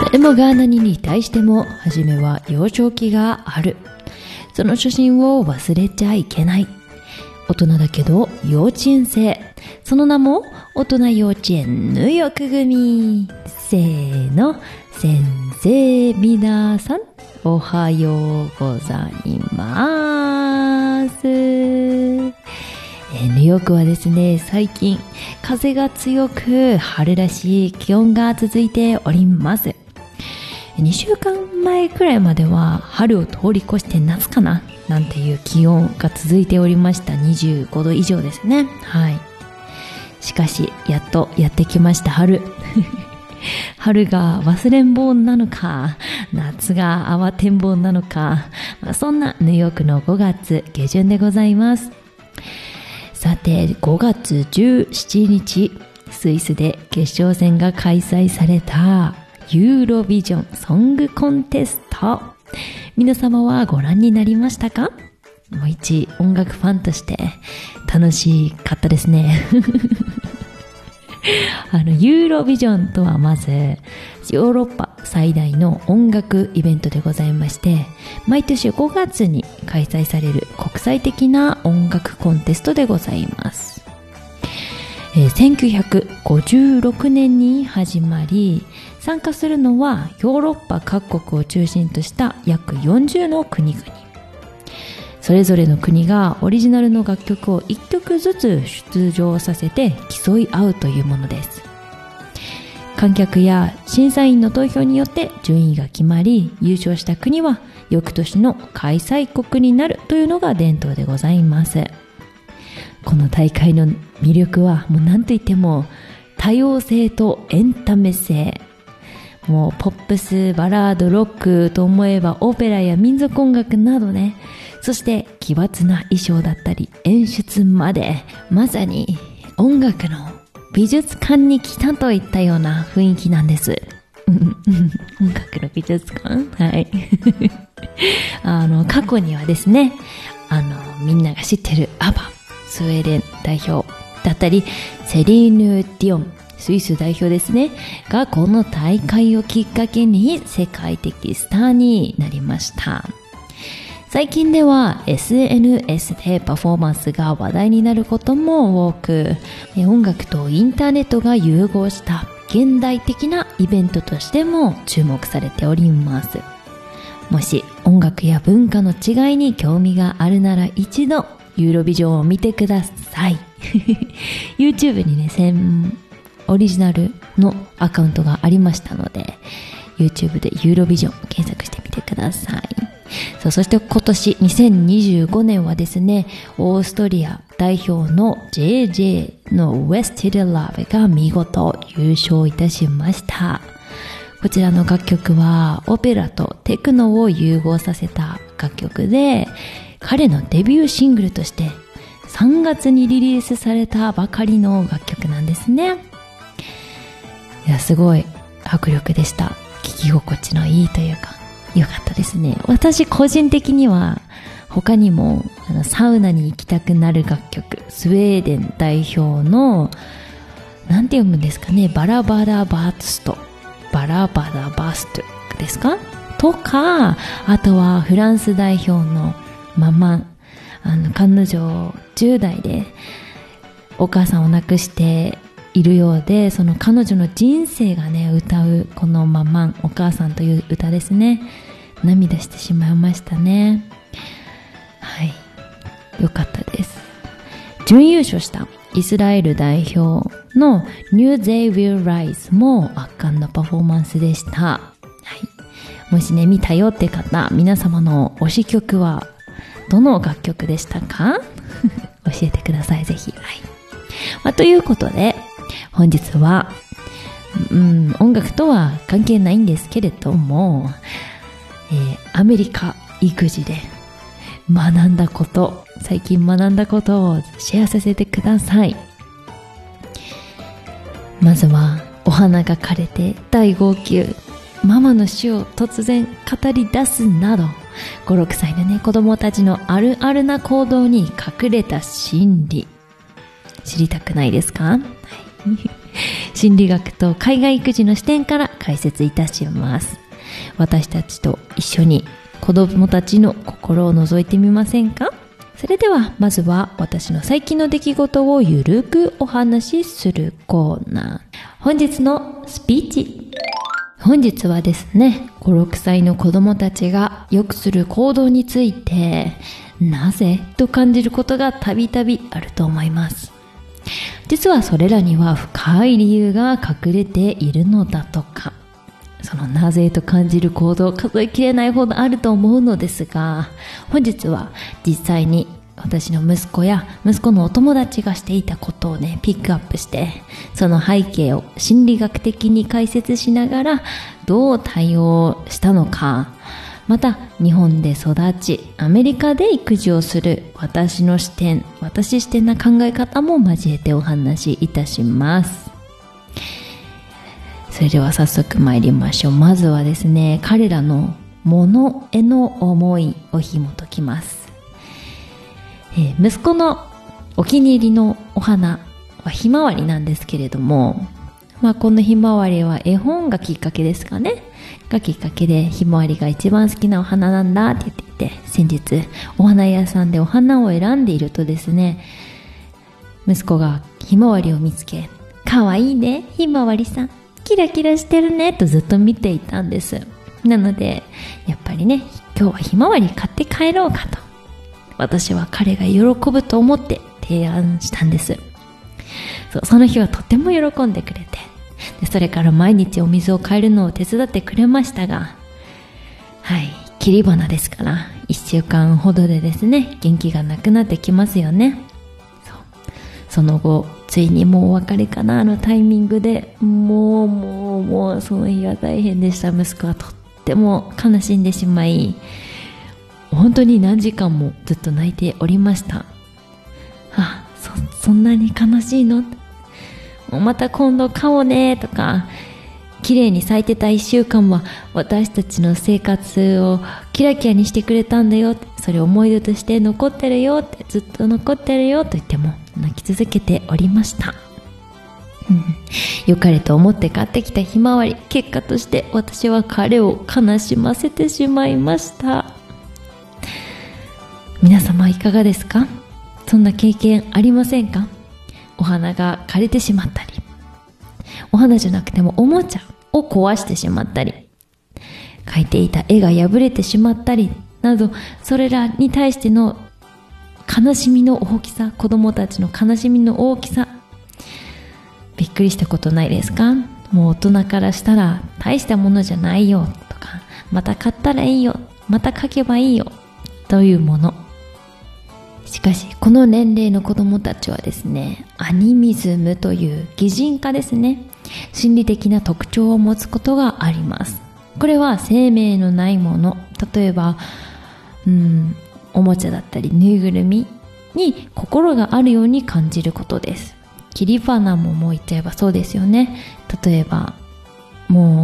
誰もが何に対しても初めは幼少期がある。その初心を忘れちゃいけない。大人だけど幼稚園生。その名も大人幼稚園入浴組。せーの。先生、皆さん、おはようございます。ニューヨークはですね、最近風が強く春らしい気温が続いております。2週間前くらいまでは春を通り越して夏かななんていう気温が続いておりました。25度以上ですね。はい。しかし、やっとやってきました春。春が忘れん坊なのか、夏が慌てん坊なのか、そんなニューヨークの5月下旬でございます。さて、5月17日、スイスで決勝戦が開催されたユーロビジョンソングコンテスト。皆様はご覧になりましたか？もう一音楽ファンとして楽しかったですね。ユーロビジョンとはまずヨーロッパ最大の音楽イベントでございまして、毎年5月に開催される国際的な音楽コンテストでございます。1956年に始まり、参加するのはヨーロッパ各国を中心とした約40の国々。それぞれの国がオリジナルの楽曲を1曲ずつ出場させて競い合うというものです。観客や審査員の投票によって順位が決まり、優勝した国は翌年の開催国になるというのが伝統でございます。この大会の魅力はもう何といっても多様性とエンタメ性。もうポップス、バラード、ロックと思えばオペラや民族音楽などね、そして奇抜な衣装だったり演出まで、まさに音楽の美術館に来たといったような雰囲気なんです。音楽の美術館？はい。過去にはですね、みんなが知ってるアバ、スウェーデン代表だったり、セリーヌ・ディオン、スイス代表ですね、がこの大会をきっかけに世界的スターになりました。最近では SNS でパフォーマンスが話題になることも多く、音楽とインターネットが融合した現代的なイベントとしても注目されております。もし音楽や文化の違いに興味があるなら一度ユーロビジョンを見てください。YouTube にね、オリジナルのアカウントがありましたので、YouTube でユーロビジョン検索してみてください。そして今年2025年はですね、オーストリア代表の JJ の Wasted Love が見事優勝いたしました。こちらの楽曲はオペラとテクノを融合させた楽曲で、彼のデビューシングルとして3月にリリースされたばかりの楽曲なんですね。いや、すごい迫力でした。聴き心地のいいというか、よかったですね。私個人的には他にもサウナに行きたくなる楽曲、スウェーデン代表のなんて読むんですかね、バラバラバーストですかとか、あとはフランス代表のママ、彼女10代でお母さんを亡くしているようで、その彼女の人生がね、歌うこのママン、お母さんという歌ですね。涙してしまいましたね。はい、よかったです。準優勝したイスラエル代表の New They Will Rise も圧巻のパフォーマンスでした。はい、もしね、見たよって方、皆様の推し曲はどの楽曲でしたか？教えてください、ぜひ。はい。ということで、本日は、音楽とは関係ないんですけれども、アメリカ育児で最近学んだことをシェアさせてください。まずは、お花が枯れて大号泣、ママの死を突然語り出すなど、5、6歳のね、子供たちのあるあるな行動に隠れた心理、知りたくないですか？ 心理学と海外育児の視点から解説いたします。私たちと一緒に子供たちの心を覗いてみませんか？それではまずは私の最近の出来事をゆるくお話しするコーナー。本日のスピーチ。本日はですね、5、6歳の子供たちがよくする行動について、なぜと感じることがたびたびあると思います。実はそれらには深い理由が隠れているのだとか。そのなぜと感じる行動、数えきれないほどあると思うのですが、本日は実際に私の息子や息子のお友達がしていたことをね、ピックアップして、その背景を心理学的に解説しながらどう対応したのか、また日本で育ちアメリカで育児をする私視点な考え方も交えてお話しいたします。それでは早速参りましょう。まずはですね、彼らの物への思いを紐解きます。息子のお気に入りのお花はひまわりなんですけれども、このひまわりは絵本がきっかけですかね。がきっかけでひまわりが一番好きなお花なんだって言っていて、先日お花屋さんでお花を選んでいるとですね、息子がひまわりを見つけ、かわいいね、ひまわりさん。キラキラしてるねとずっと見ていたんです。なのでやっぱりね、今日はひまわり買って帰ろうかと私は彼が喜ぶと思って提案したんです。その日はとても喜んでくれて、でそれから毎日お水を替えるのを手伝ってくれましたが、切り花ですから1週間ほどでですね、元気がなくなってきますよね。その後ついにもうお別れかなのタイミングで、もうその日は大変でした。息子はとっても悲しんでしまい、本当に何時間もずっと泣いておりました。そんなに悲しいの？また今度買おうねとか、綺麗に咲いてた1週間は私たちの生活をキラキラにしてくれたんだよ、それ思い出として残ってるよって、ずっと残ってるよと言っても泣き続けておりました。良かれと思って買ってきたひまわり、結果として私は彼を悲しませてしまいました。皆様いかがですか？そんな経験ありませんか？お花が枯れてしまったり、お花じゃなくてもおもちゃを壊してしまったり、描いていた絵が破れてしまったりなど、それらに対しての悲しみの大きさ、子供たちの悲しみの大きさ、びっくりしたことないですか？もう大人からしたら大したものじゃないよとか、また買ったらいいよ、また描けばいいよというもの。しかしこの年齢の子供たちはですね、アニミズムという擬人化ですね、心理的な特徴を持つことがあります。これは生命のないもの、例えばおもちゃだったりぬいぐるみに心があるように感じることです。切り花ももう言っちゃえばそうですよね。例えばもう